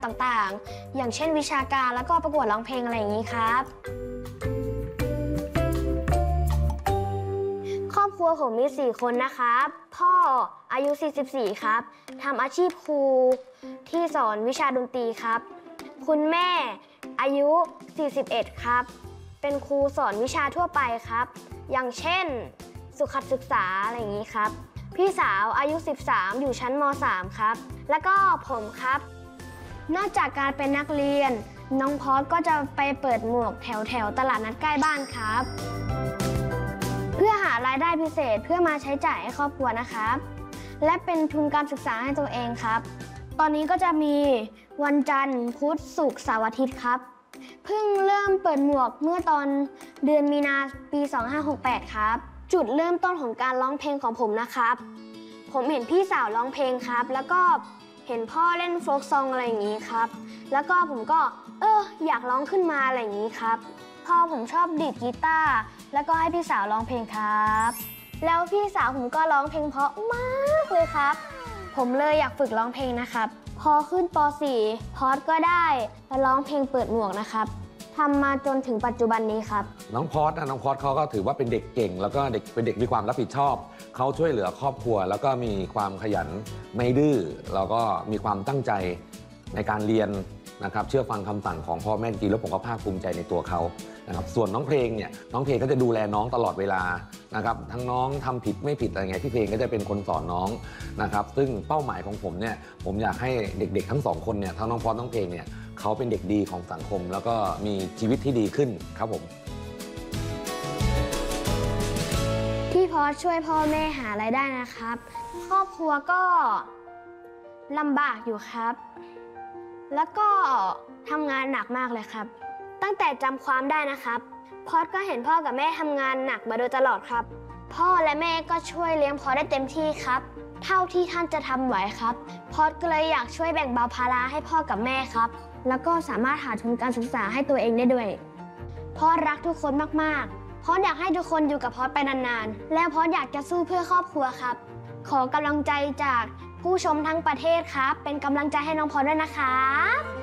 ต่างๆอย่างเช่นวิชาการแล้วก็ประกวดร้องเพลงอะไรอย่างนี้ครับครอบครัวผมมี4 คนนะครับพ่ออายุ44ครับทำอาชีพครูที่สอนวิชาดนตรีครับคุณแม่อายุ41ครับเป็นครูสอนวิชาทั่วไปครับอย่างเช่นสุขศึกษาอะไรอย่างนี้ครับพี่สาวอายุ13อยู่ชั้นม.3 ครับแล้วก็ผมครับนอกจากการเป็นนักเรียนน้องพอสก็จะไปเปิดหมวกแถวตลาดนัดใกล้บ้านครับเพื่อหารายได้พิเศษเพื่อมาใช้จ่ายให้ครอบครัวนะครับและเป็นทุนการศึกษาให้ตัวเองครับตอนนี้ก็จะมีวันจันทร์พุธศุกร์เสาร์อาทิตย์ครับเพิ่งเริ่มเปิดหมวกเมื่อตอนเดือนมีนาปี 2568 ครับจุดเริ่มต้นของการร้องเพลงของผมนะครับผมเห็นพี่สาวร้องเพลงครับแล้วก็เห็นพ่อเล่นโฟล์คซองอะไรอย่างนี้ครับแล้วก็ผมก็อยากร้องขึ้นมาอะไรอย่างนี้ครับพ่อผมชอบดีดกีตาร์แล้วก็ให้พี่สาวร้องเพลงครับแล้วพี่สาวผมก็ร้องเพลงเพราะมากเลยครับผมเลยอยากฝึกร้องเพลงนะครับพอขึ้นป .4 พอสก็ได้มาร้องเพลงเปิดหมวกนะครับทำมาจนถึงปัจจุบันนี้ครับน้องพอสเขาก็ถือว่าเป็นเด็กเก่งแล้วก็เป็นเด็กมีความรับผิดชอบเขาช่วยเหลือครอบครัวแล้วก็มีความขยันไม่ดื้อแล้วก็มีความตั้งใจในการเรียนนะครับเชื่อฟังคำสั่งของพ่อแม่จริงแล้วผมก็ภาคภูมิใจในตัวเขานะครับส่วนน้องเพลงเนี่ยน้องเพลงก็จะดูแลน้องตลอดเวลานะครับทั้งน้องทำผิดไม่ผิดอะไรไงพี่เพลงก็จะเป็นคนสอนน้องนะครับซึ่งเป้าหมายของผมเนี่ยผมอยากให้เด็กๆทั้ง2 คนเนี่ยทั้งน้องพอสน้องเพลงเนี่ยเขาเป็นเด็กดีของสังคมแล้วก็มีชีวิตที่ดีขึ้นครับผมที่พอสช่วยพ่อแม่หารายได้นะครับครอบครัวก็ลำบากอยู่ครับแล้วก็ทำงานหนักมากเลยครับตั้งแต่จำความได้นะครับพอสก็เห็นพ่อกับแม่ทำงานหนักมาโดยตลอดครับพ่อและแม่ก็ช่วยเลี้ยงพอสได้เต็มที่ครับเท่าที่ท่านจะทำไหวครับพอสก็เลยอยากช่วยแบ่งเบาภาระให้พ่อกับแม่ครับแล้วก็สามารถหาทุนการศึกษาให้ตัวเองได้ด้วยพอสรักทุกคนมากๆพอสอยากให้ทุกคนอยู่กับพอสไปนานๆและพอสอยากจะสู้เพื่อครอบครัวครับขอกำลังใจจากผู้ชมทั้งประเทศครับเป็นกำลังใจให้น้องพอสด้วยนะครับ